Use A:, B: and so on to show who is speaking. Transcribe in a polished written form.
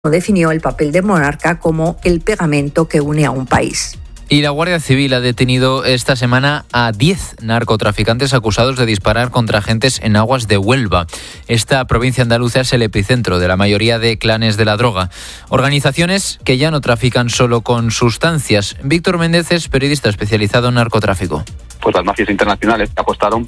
A: definió el papel del monarca como el pegamento que une a un país.
B: Y la Guardia Civil ha detenido esta semana a 10 narcotraficantes acusados de disparar contra agentes en aguas de Huelva. Esta provincia andaluza es el epicentro de la mayoría de clanes de la droga. Organizaciones que ya no trafican solo con sustancias. Víctor Méndez es periodista especializado en narcotráfico.
C: Pues las mafias internacionales apostaron